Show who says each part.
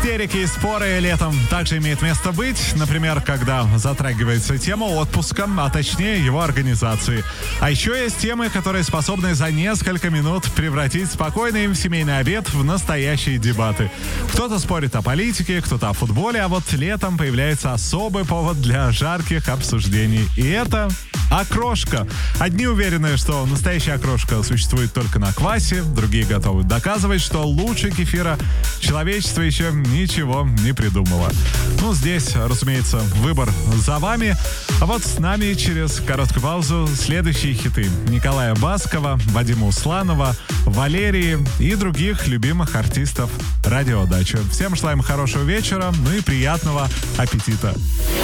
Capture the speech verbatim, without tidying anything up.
Speaker 1: Истерики и споры летом также имеет место быть. Например, когда затрагивается тема отпуска, а точнее его организации. А еще есть темы, которые способны за несколько минут превратить спокойный семейный обед в настоящие дебаты. Кто-то спорит о политике, кто-то о футболе, а вот летом появляется особый повод для жарких обсуждений. И это окрошка. Одни уверены, что настоящая окрошка существует только на квасе, другие готовы доказывать, что лучше кефира человечество еще ничего не придумало. Ну, здесь, разумеется, выбор за вами. А вот с нами через короткую паузу следующие хиты Николая Баскова, Вадима Усланова, Валерии и других любимых артистов радиодачи. Всем желаем хорошего вечера, ну и приятного аппетита.